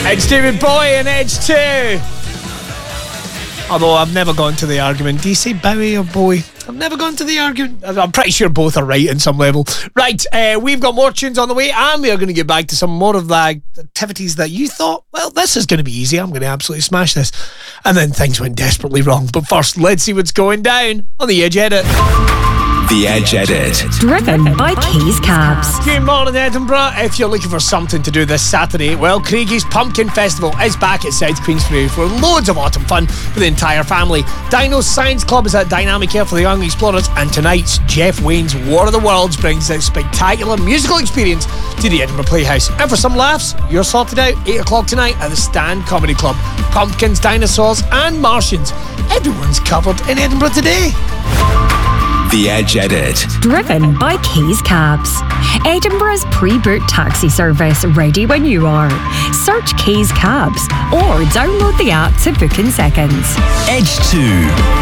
It's David Bowie and Edge 2. Although I've never gone to the argument. Do you say Bowie or Bowie? I've never gone to the argument. I'm pretty sure both are right in some level. Right, we've got more tunes on the way, and we are going to get back to some more of the activities that you thought, well, this is going to be easy. I'm going to absolutely smash this. And then things went desperately wrong. But first, let's see what's going down on The Edge Edit. The Edge Edit. Driven by Keys Cabs. Good morning, Edinburgh. If you're looking for something to do this Saturday, well, Craigie's Pumpkin Festival is back at South Queensferry for loads of autumn fun for the entire family. Dino's Science Club is at Dynamic Air for the young explorers, and tonight's Jeff Wayne's War of the Worlds brings a spectacular musical experience to the Edinburgh Playhouse. And for some laughs, you're sorted out 8 o'clock tonight at the Stand Comedy Club. Pumpkins, dinosaurs and Martians. Everyone's covered in Edinburgh today. The Edge Edit. Driven by Keys Cabs. Edinburgh's pre-booked taxi service, ready when you are. Search Keys Cabs or download the app to book in seconds. Edge 2.